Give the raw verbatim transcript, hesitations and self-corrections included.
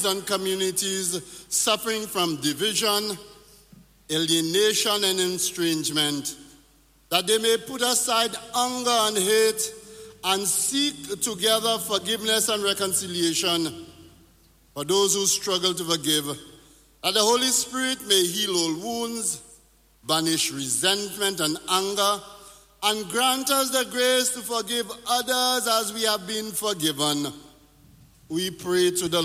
and communities suffering from division, alienation, and estrangement, that they may put aside anger and hate and seek together forgiveness and reconciliation for those who struggle to forgive, that the Holy Spirit may heal all wounds, banish resentment and anger, and grant us the grace to forgive others as we have been forgiven. We pray to the